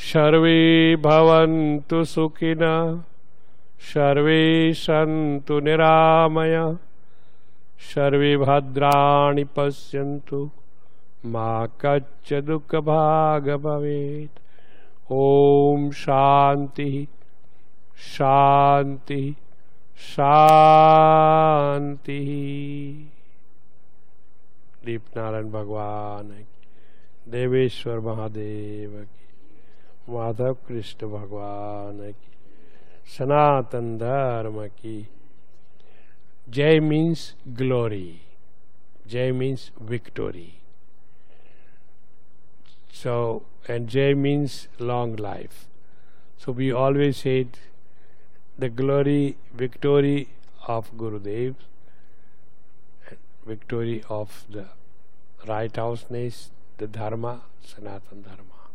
सर्वे भवन्तु सुखिनः, सर्वे सन्तु निरामयाः, सर्वे भद्राणि पश्यन्तु, मा कश्चित् दुःखभाग् भवेत्। ओम शांति शांति शांति। दीपनारायण भगवान की, देवेश्वर महादेव की, माधव कृष्ण भगवान की, सनातन धर्म की। जय मीन्स ग्लोरी, जय means victory. So, and Jai means long life. So we always said the glory, victory of Gurudev, victory of the right houseness, the Dharma, Sanatana Dharma.